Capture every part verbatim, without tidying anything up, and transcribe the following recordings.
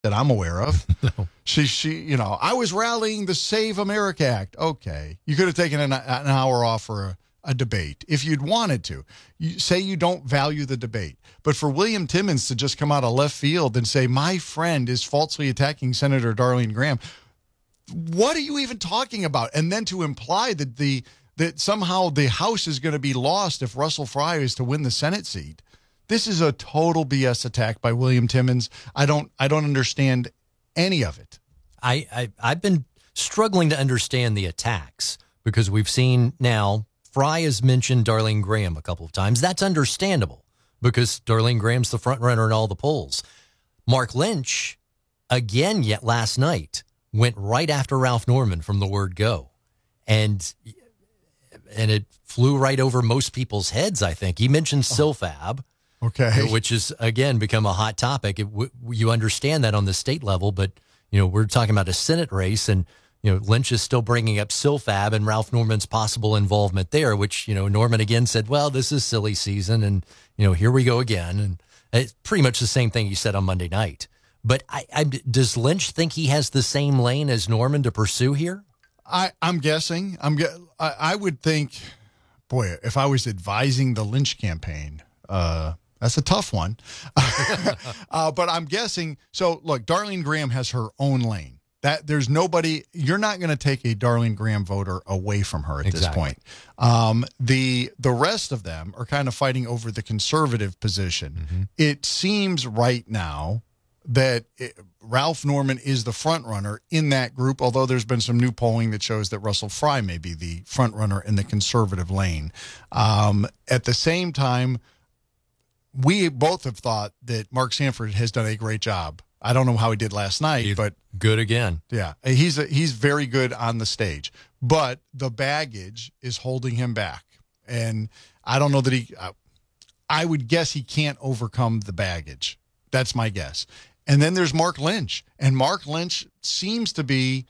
that I'm aware of. No. She, she, you know, I was rallying the Save America Act. Okay. You could have taken an, an hour off for a, a debate if you'd wanted to. You say you don't value the debate. But for William Timmons to just come out of left field and say, my friend is falsely attacking Senator Darlene Graham, what are you even talking about? And then to imply that the that somehow the House is going to be lost if Russell Fry is to win the Senate seat. This is a total B S attack by William Timmons. I don't I don't understand any of it. I, I, I've been struggling to understand the attacks because we've seen now Fry has mentioned Darlene Graham a couple of times. That's understandable because Darlene Graham's the front runner in all the polls. Mark Lynch, again, yet last night, went right after Ralph Norman from the word go. And and it flew right over most people's heads, I think. He mentioned SILFAB, okay, which has, again, become a hot topic. It, w- you understand that on the state level, but, you know, we're talking about a Senate race, and, you know, Lynch is still bringing up SILFAB and Ralph Norman's possible involvement there, which, you know, Norman again said, well, this is silly season, and, you know, here we go again. And it's pretty much the same thing he said on Monday night. But I, I, does Lynch think he has the same lane as Norman to pursue here? I, I'm guessing. I'm. I, I would think, boy, if I was advising the Lynch campaign, uh, that's a tough one. uh, but I'm guessing. So, look, Darlene Graham has her own lane. That there's nobody. You're not going to take a Darlene Graham voter away from her at Exactly. this point. Um, the the rest of them are kind of fighting over the conservative position. Mm-hmm. It seems right now that it, Ralph Norman is the front runner in that group, although there's been some new polling that shows that Russell Fry may be the front runner in the conservative lane. Um, at the same time, we both have thought that Mark Sanford has done a great job. I don't know how he did last night, He's but good again. yeah, he's a, he's very good on the stage, but the baggage is holding him back. And I don't know that he, I would guess he can't overcome the baggage. That's my guess. And then there's Mark Lynch. And Mark Lynch seems to be,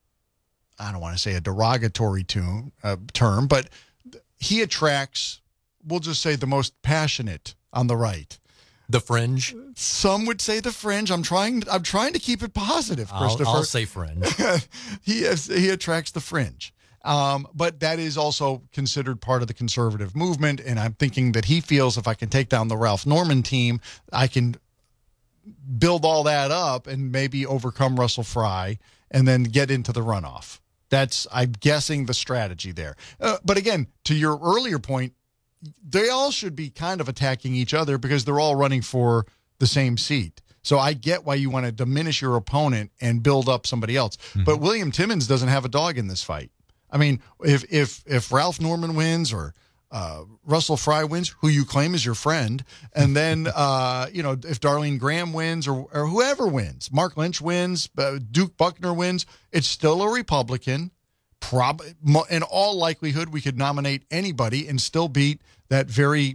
I don't want to say a derogatory tune, uh, term, but he attracts, we'll just say, the most passionate on the right. The fringe? Some would say the fringe. I'm trying I'm trying to keep it positive, Christopher. I'll, I'll say fringe. he has, he attracts the fringe. Um, but that is also considered part of the conservative movement. And I'm thinking that he feels if I can take down the Ralph Norman team, I can build all that up and maybe overcome Russell Fry and then get into the runoff. That's, I'm guessing, the strategy there. Uh, but again, to your earlier point, they all should be kind of attacking each other because they're all running for the same seat. So I get why you want to diminish your opponent and build up somebody else. Mm-hmm. But William Timmons doesn't have a dog in this fight. I mean, if if if Ralph Norman wins or Uh, Russell Fry wins, who you claim is your friend, and then uh, you know, if Darlene Graham wins or, or whoever wins, Mark Lynch wins, uh, Duke Buckner wins, it's still a Republican. Prob- in all likelihood, we could nominate anybody and still beat that very,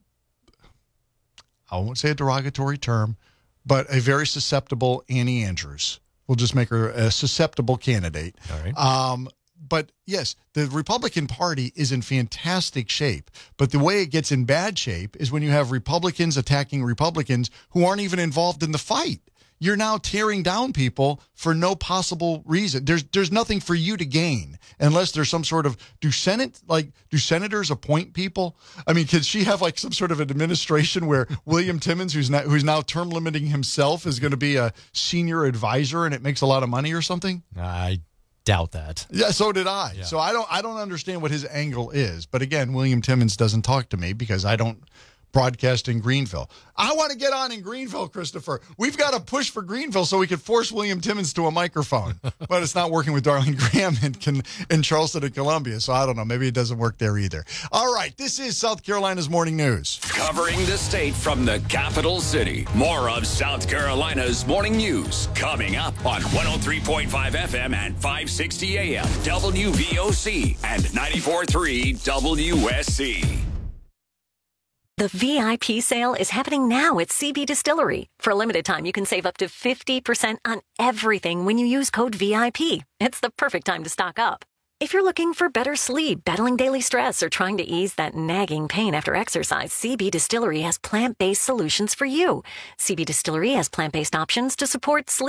I won't say a derogatory term, but a very susceptible Annie Andrews. We'll just make her a susceptible candidate. All right. Um, But, yes, the Republican Party is in fantastic shape. But the way it gets in bad shape is when you have Republicans attacking Republicans who aren't even involved in the fight. You're now tearing down people for no possible reason. There's there's nothing for you to gain unless there's some sort of, do Senate, like, do senators appoint people? I mean, could she have, like, some sort of an administration where William Timmons, who's not, who's now term limiting himself, is going to be a senior advisor and it makes a lot of money or something? I doubt that. Yeah, so did I. Yeah. So I don't I don't understand what his angle is. But again, William Timmons doesn't talk to me because I don't broadcast in Greenville. I want to get on in Greenville, Christopher. We've got to push for Greenville so we could force William Timmons to a microphone. But it's not working with Darlene Graham in, in Charleston and Columbia. So I don't know. Maybe it doesn't work there either. All right. This is South Carolina's Morning News. Covering the state from the capital city. More of South Carolina's Morning News coming up on one oh three point five F M and five sixty A M W V O C and ninety-four point three W S C. The V I P sale is happening now at C B Distillery. For a limited time, you can save up to fifty percent on everything when you use code V I P. It's the perfect time to stock up. If you're looking for better sleep, battling daily stress, or trying to ease that nagging pain after exercise, C B Distillery has plant-based solutions for you. C B Distillery has plant-based options to support sleep